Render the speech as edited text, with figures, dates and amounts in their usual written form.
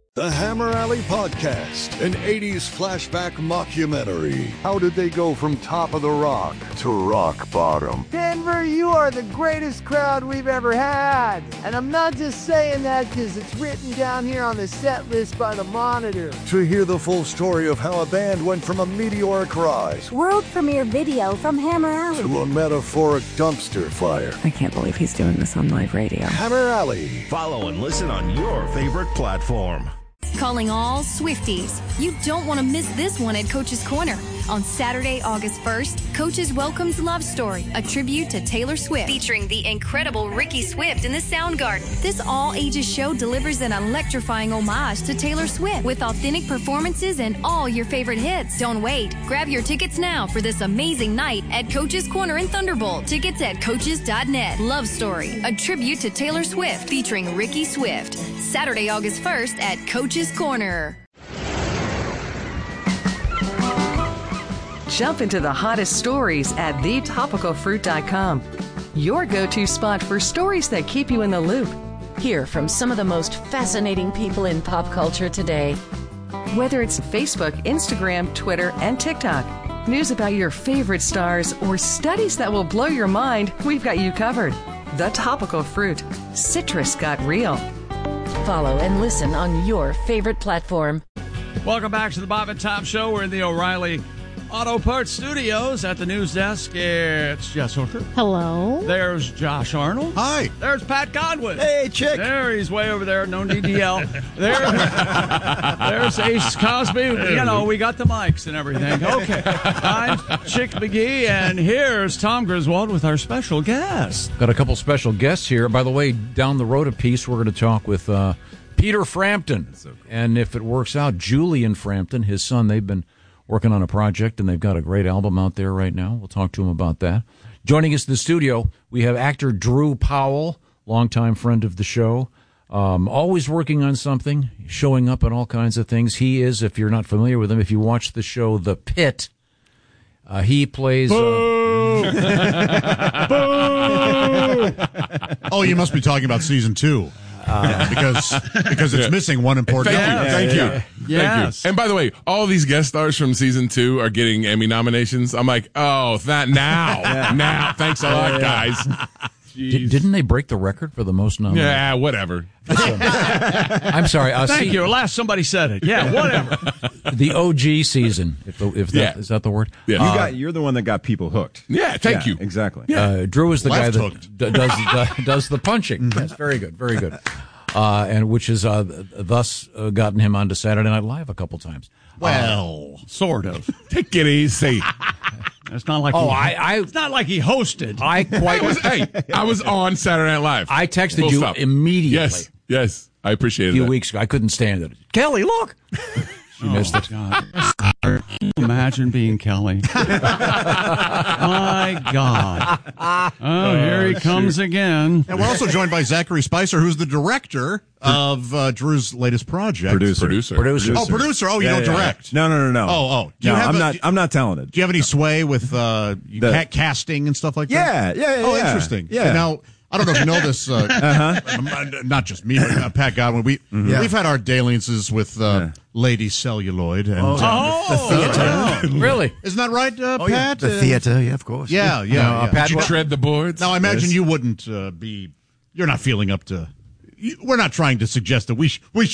The Hammer Alley Podcast, an 80s flashback mockumentary. How did they go from top of the rock to rock bottom? Denver, you are the greatest crowd we've ever had. And I'm not just saying that because it's written down here on the set list by the Monitor. To hear the full story of how a band went from a meteoric rise, world premiere video from Hammer Alley, to a metaphoric dumpster fire. I can't believe he's doing this on live radio. Hammer Alley. Follow and listen on your favorite platform. Calling all Swifties. You don't want to miss this one at Coach's Corner. On Saturday, August 1st, Coach's welcomes Love Story, a tribute to Taylor Swift, featuring the incredible Ricky Swift in the Soundgarden. This all-ages show delivers an electrifying homage to Taylor Swift with authentic performances and all your favorite hits. Don't wait. Grab your tickets now for this amazing night at Coach's Corner in Thunderbolt. Tickets at coaches.net. Love Story, a tribute to Taylor Swift, featuring Ricky Swift. Saturday, August 1st at Coach's Corner. Jump into the hottest stories at thetopicalfruit.com. Your go-to spot for stories that keep you in the loop. Hear from some of the most fascinating people in pop culture today. Whether it's Facebook, Instagram, Twitter, and TikTok, news about your favorite stars, or studies that will blow your mind, we've got you covered. The Topical Fruit. Citrus got real. Follow and listen on your favorite platform. Welcome back to the Bob and Tom Show. We're in the O'Reilly Auto Parts Studios. At the news desk, it's Jess Hooker. Hello. There's Josh Arnold. Hi. There's Pat Godwin. Hey, chick. There, he's way over there. No DDL. There's Ace Cosby. You know, we got the mics and everything. Okay. I'm Chick McGee, and here's Tom Griswold with our special guest. Got a couple special guests here. By the way, down the road a piece, we're going to talk with Peter Frampton. So cool. And if it works out, Julian Frampton, his son, they've been working on a project, and they've got a great album out there right now. We'll talk to him about that. Joining us in the studio, we have actor Drew Powell, longtime friend of the show, always working on something, showing up in all kinds of things. He is, if you're not familiar with him, if you watch the show The Pit, he plays... Boo! Oh, you must be talking about season 2. Because it's missing one important element. Thank you. Yes. And by the way, all these guest stars from season 2 are getting Emmy nominations. I'm like, now. Thanks a lot, guys. Didn't they break the record for the most nominations? Yeah, whatever. I'm sorry. Thank you. Last somebody said it. Yeah, whatever. The OG season, is that the word? Yeah. You're the one that got people hooked. Yeah, thank you. Exactly. Yeah. Drew is the Left guy hooked. that does the punching. That's very good, very good. And which has thus gotten him onto Saturday Night Live a couple times. Well, sort of. Take it easy. It's not like it's not like he hosted. I was on Saturday Night Live. I texted you immediately. Yes, I appreciate it. A few weeks ago, I couldn't stand it. Kelly, look. She missed it. God. Imagine being Kelly. My God. Oh, here he comes again. And we're also joined by Zachary Spicer, who's the director of Drew's latest project. Producer. Oh, producer. Oh, you don't direct. No. Oh. I'm not talented. Do you have any sway with casting and stuff like that? Yeah. Oh, interesting. Yeah. And now, I don't know if you know this. Not just me, but Pat Godwin. We've had our dalliances with Lady Celluloid. And, the theater. Really? Isn't that right, Pat? The theater, yeah, of course. Yeah. Pat, did you tread the boards? Now, I imagine you wouldn't be. You're not feeling up to. We're not trying to suggest that we